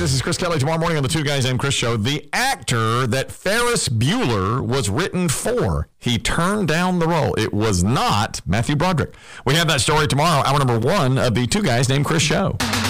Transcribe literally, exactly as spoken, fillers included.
this is Chris Kelly. Tomorrow morning on the Two Guys Named Chris show, the actor that Ferris Bueller was written for, he turned down the role. It was not Matthew Broderick. We have that story tomorrow, hour number one of the Two Guys Named Chris show.